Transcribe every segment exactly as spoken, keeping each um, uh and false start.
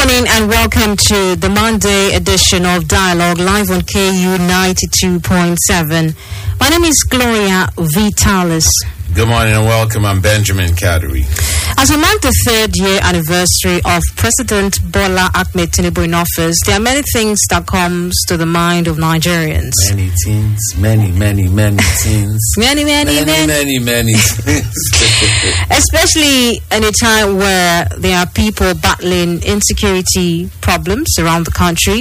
morning and welcome to the Monday edition of Dialogue live on K U ninety-two point seven. My name is Gloria Vitalis. Good morning and welcome. I'm Benjamin Kaduri. As we mark the third year anniversary of President Bola Ahmed Tinubu in office, there are many things that comes to the mind of Nigerians. Many teens, many, many, many teens. many, many, many, many, many, many teens. Especially in a time where there are people battling insecurity problems around the country.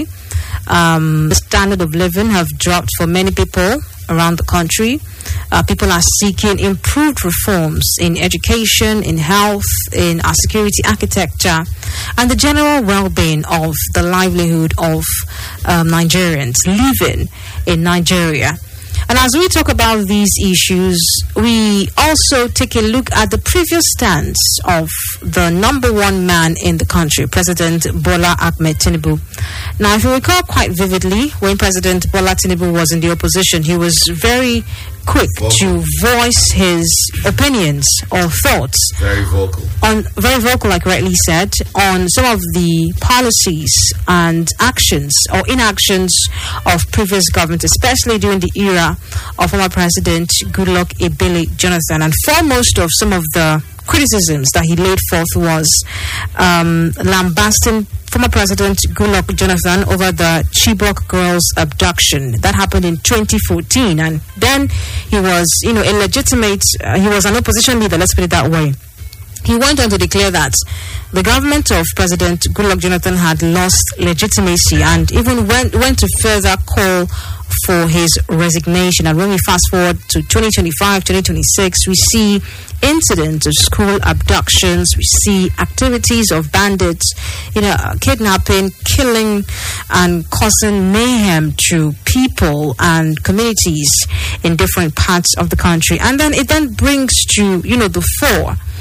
Um, the standard of living have dropped for many people around the country. Uh, people are seeking improved reforms in education, in health, in our security architecture, and the general well-being of the livelihood of um, Nigerians living in Nigeria. And as we talk about these issues, we also take a look at the previous stance of the number one man in the country, President Bola Ahmed Tinubu. Now, if you recall quite vividly, when President Bola Tinubu was in the opposition, he was very quick vocal. to voice his opinions or thoughts. Very vocal. On very vocal, like rightly said, on some of the policies and actions or inactions of previous government, especially during the era of former President Goodluck Ebele Jonathan. And foremost of some of the criticisms that he laid forth was um, lambasting former President Goodluck Jonathan over the Chibok girls' abduction. That happened in twenty fourteen. And then he was, you know, a legitimate, uh, he was an opposition leader, let's put it that way. He went on to declare that the government of President Goodluck Jonathan had lost legitimacy and even went, went to further call for his resignation. And when we fast forward to twenty twenty-five, twenty twenty-six, we see incidents of school abductions, we see activities of bandits, you know, kidnapping, killing, and causing mayhem to people and communities in different parts of the country. And then it then brings to, you know, the fore